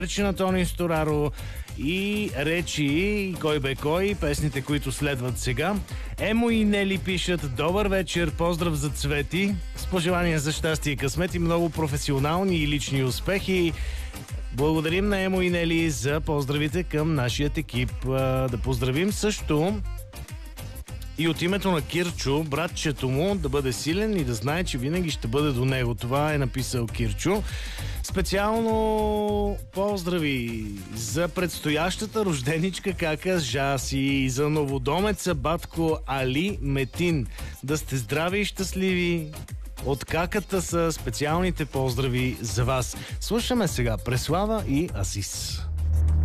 речи на Тони Стораро и речи и Кой бе кой, песните, които следват сега. Емо и Нели пишат: добър вечер, поздрав за Цвети, с пожелания за щастие и късмет и много професионални и лични успехи. Благодарим на Емо и Нели за поздравите към нашият екип. Да поздравим също и от името на Кирчо, братчето му, да бъде силен и да знае, че винаги ще бъде до него. Това е написал Кирчо. Специално поздрави за предстоящата рожденичка кака Жаси и за новодомеца батко Али Метин. Да сте здрави и щастливи. От каката са специалните поздрави за вас. Слушаме сега Преслава и Асис.